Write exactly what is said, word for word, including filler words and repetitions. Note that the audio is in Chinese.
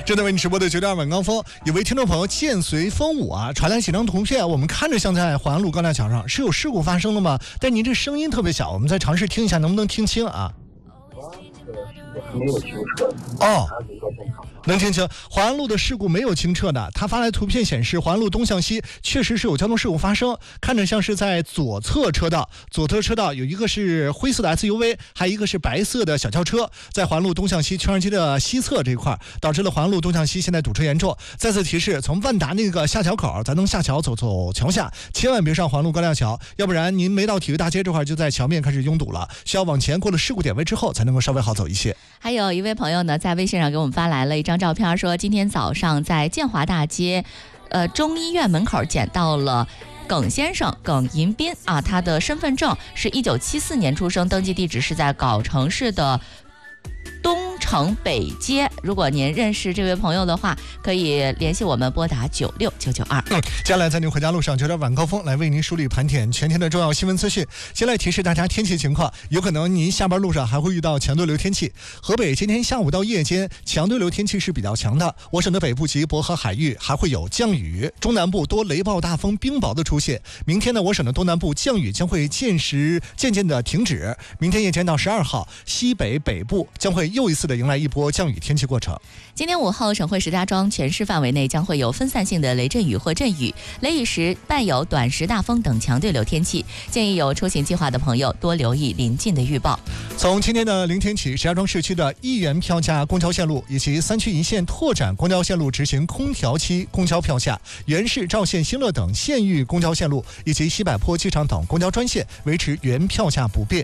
正在为你直播的九点二晚高峰，有位听众朋友剑随风舞啊，传来几张图片，我们看着像在淮安路高架桥上，是有事故发生了吗？但您这声音特别小，我们再尝试听一下，能不能听清啊？ 没有清澈哦，能听清。淮安路的事故没有清澈的，他发来图片显示，淮安路东向西确实是有交通事故发生，看着像是在左侧车道，左侧车道有一个是灰色的 S U V， 还有一个是白色的小轿车，在淮安路东向西圈儿街的西侧这一块，导致了淮安路东向西现在堵车严重。再次提示，从万达那个下桥口，咱能下桥走走桥下，千万别上淮安路高架桥，要不然您没到体育大街这块就在桥面开始拥堵了，需要往前过了事故点位之后才能够稍微好走一些。 还有一位朋友呢，在微信上给我们发来了一张照片，说今天早上在建华大街，呃中医院门口捡到了耿先生耿银斌啊，他的身份证是一九七四年出生，登记地址是在藁城市的东城北街。如果您认识这位朋友的话，可以联系我们，拨打九六九九二。 嗯，接下来在您回家路上，九点晚高峰来为您梳理盘点全天的重要新闻资讯。先来提示大家天气情况，有可能您下班路上还会遇到强对流天气。河北今天下午到夜间，强对流天气是比较强的，我省的北部及渤河海域还会有降雨，中南部多雷暴大风冰雹的出现。明天呢，我省的东南部降雨将会渐时渐渐的停止。明天夜间到十二号，西北北部将会又一次的迎来一波降雨天气过程。 今天午后，省会石家庄全市范围内将会有分散性的雷阵雨或阵雨，雷雨时伴有短时大风等强对流天气，建议有出行计划的朋友多留意临近的预报。 从今天的零天起，石家庄市区的一元票价公交线路以及三区一线拓展公交线路执行空调期公交票价，原市赵县新乐等县域公交线路以及西柏坡机场等公交专线维持原票价不变。